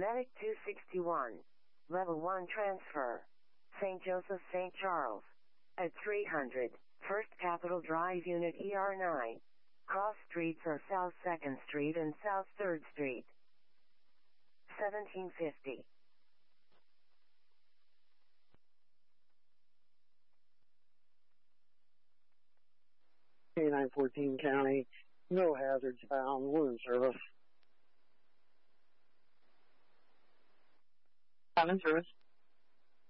Medic 261. Level 1 transfer. St. Joseph, St. Charles. At 300, First Capitol Drive, Unit ER9. Cross streets are South 2nd Street and South 3rd Street. 1750. K914 County, no hazards found, we're in service. I'm in service.